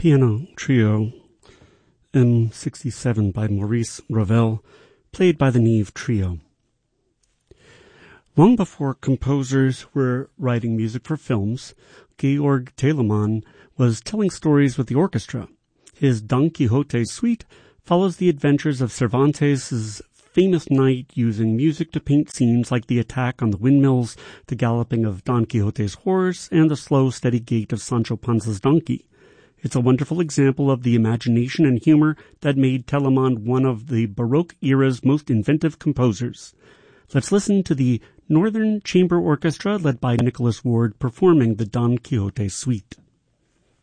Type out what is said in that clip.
Piano Trio M67 by Maurice Ravel, played by the Neve Trio. Long before composers were writing music for films, Georg Telemann was telling stories with the orchestra. His Don Quixote suite follows the adventures of Cervantes' famous knight using music to paint scenes like the attack on the windmills, the galloping of Don Quixote's horse, and the slow, steady gait of Sancho Panza's donkey. It's a wonderful example of the imagination and humor that made Telemann one of the Baroque era's most inventive composers. Let's listen to the Northern Chamber Orchestra led by Nicholas Ward performing the Don Quixote suite.